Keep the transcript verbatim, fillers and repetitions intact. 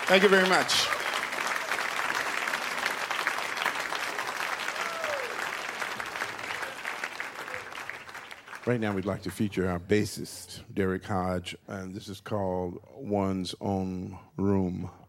Thank you very much. Right now, we'd like to feature our bassist, Derek Hodge, and this is called One's Own Room.